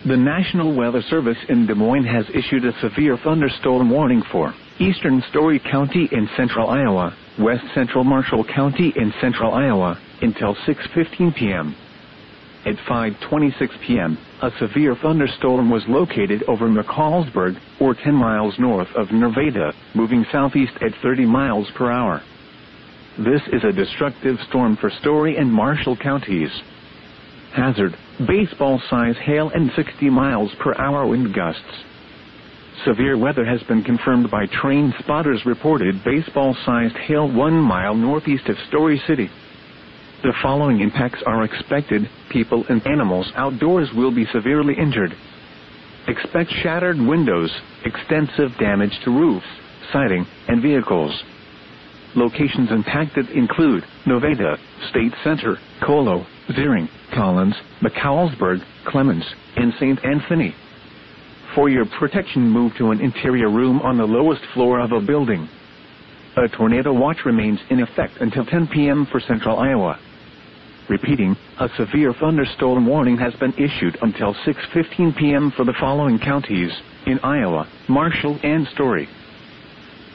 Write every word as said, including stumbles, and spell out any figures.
The National Weather Service in Des Moines has issued a severe thunderstorm warning for eastern Story County in central Iowa, west central Marshall County in central Iowa, until six fifteen p m At five twenty-six p m, a severe thunderstorm was located over McCallsburg, or ten miles north of Nevada, moving southeast at thirty miles per hour. This is a destructive storm for Story and Marshall counties. Hazard: baseball-size hail and sixty miles per hour wind gusts. Severe weather has been confirmed by train spotters reported baseball-sized hail one mile northeast of Story City. The following impacts are expected: people and animals outdoors will be severely injured. Expect shattered windows, extensive damage to roofs, siding, and vehicles. Locations impacted include Nevada, State Center, Colo, Ziering, Collins, McCallsburg, Clemens, and Saint Anthony. For your protection, move to an interior room on the lowest floor of a building. A tornado watch remains in effect until ten p m for central Iowa. Repeating, a severe thunderstorm warning has been issued until six fifteen p m for the following counties in Iowa: Marshall and Story.